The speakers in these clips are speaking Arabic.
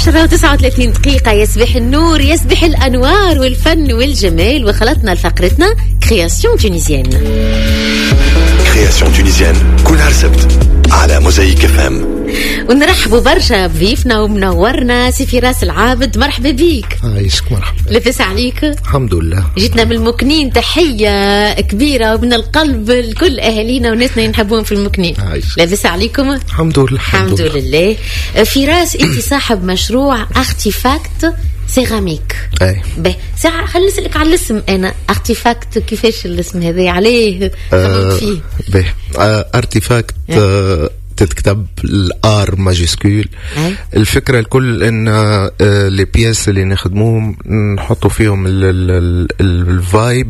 10:39 يسبح النور، يسبح الأنوار والفن والجمال، وخلطنا لفقرتنا كرياسيون تونيزيان. كرياسيون تونيزيان كل نهار سبت على موزايك FM. ونرحبوا برشا بضيفنا ومنورنا سي فراس العابد. مرحبا بيك. عايشك مرحبا. لاباس عليك؟ الحمد لله. جيتنا من المكنين، تحية كبيرة ومن القلب لكل أهالينا وناسنا نحبون في المكنين. لاباس عليكم؟ الحمد لله. الحمد لله. فراس، انت صاحب مشروع ارتيفاكت سيراميك. اي باهي ساعة خليني نسألك على الاسم. انا ارتيفاكت كيفاش الاسم هذا عليه خممت فيه؟ باهي ارتيفاكت تتكتب الار ماجيسكول. الفكره الكل ان لي بياس اللي نخدموهم نحطوا فيهم الفايب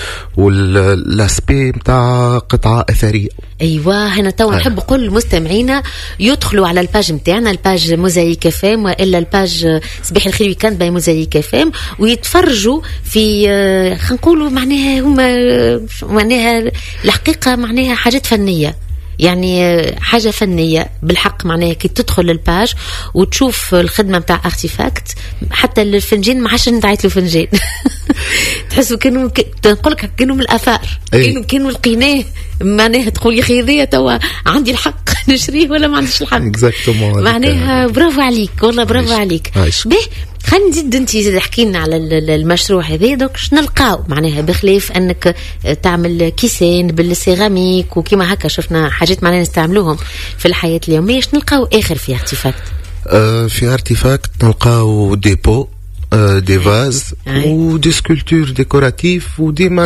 والاسبي نتاع قطعه اثريه. ايوه، هنا تو نحب نقول للمستمعين يدخلوا على الباج نتاعنا، الباج موزايك FM والا الباج صباح الخير ويكاند باي موزايك FM، ويتفرجوا في خلينا نقولوا معناها هما معناها الحقيقه معناها حاجات فنيه، يعني حاجة فنية بالحق. معناها كي تدخل الباج وتشوف الخدمة متاع ارتيفاكت، حتى الفنجان ما عادش نتعيط له فنجان تحسوا كانوا نقولك كانوا من الآثار، كانوا القيناه. معناها تقول يا خي هذيا توا عندي الحق نشريه ولا ما عنديش الحق. معناها برافو عليك والله، برافو عليك. به خلينا نزيد انت تحكي لنا على المشروع هذا. دوك شنو نلقاو معناها بخلاف انك تعمل كيسان بالسيراميك وكيما هكا شفنا حاجات معناها نستعملوهم في الحياة اليومية، شنو نلقاو اخر في ارتيفاكت؟ في ارتيفاكت نلقاو ديبو دي فاز ودي سكولتور ديكوراتيف، وديما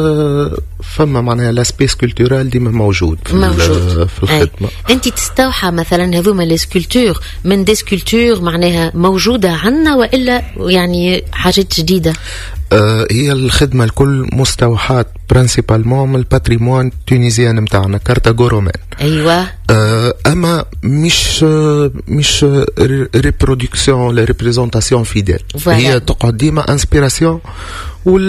فما معناها لاسبي سكولتورال ديما موجود في الخدمه. انت تستوحى مثلا هذوما لي سكولتور من دي سكولتور معناها موجوده عندنا والا يعني حاجات جديده؟ هي الخدمه الكل مستوحاه برينسيبالمون من الباتريمون تونيزيان نتاعنا كارتا غورومان. ايوه. اما مش ريبرودكسيون لا ريبريزونطاسيون فيديل، هي تقعد ديما انسبيراسيون